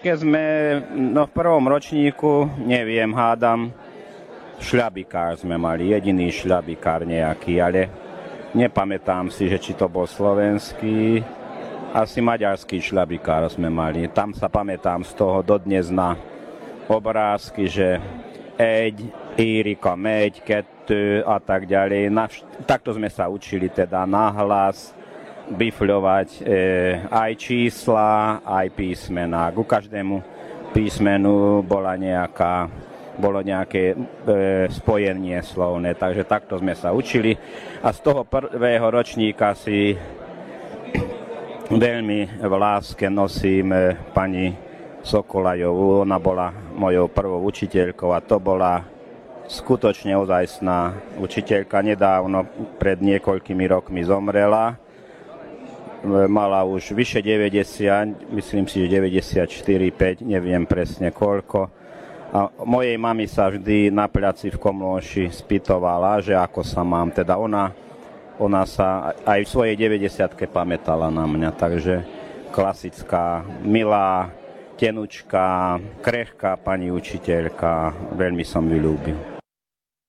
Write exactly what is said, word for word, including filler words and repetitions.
škôlke sme, no v prvom ročníku, neviem, hádam, šľabikár sme mali, jediný šľabikár nejaký, ale nepamätám si, že či to bol slovenský, asi maďarský šľabikár sme mali. Tam sa pamätám z toho dodnes na obrázky, že eď, írika, meď, kettő a tak ďalej. Takto sme sa učili teda nahlas bifľovať e, aj čísla, aj písmená. Ku každému písmenu bola nejaká, bolo nejaké e, spojenie slovné, takže takto sme sa učili. A z toho prvého ročníka si veľmi v láske nosím e, pani Sokolajovú. Ona bola mojou prvou učiteľkou a to bola skutočne ozajstná učiteľka. Nedávno, pred niekoľkými rokmi zomrela. Mala už vyše deväťdesiat, myslím si, že deväťdesiatštyri päť, neviem presne koľko. A mojej mami sa vždy na placi v Komlóši spýtovala, že ako sa mám. Teda ona, ona sa aj v svojej deväťdesiatke pamätala na mňa, takže klasická, milá, tenučká, krehká pani učiteľka, veľmi som ju ľúbil.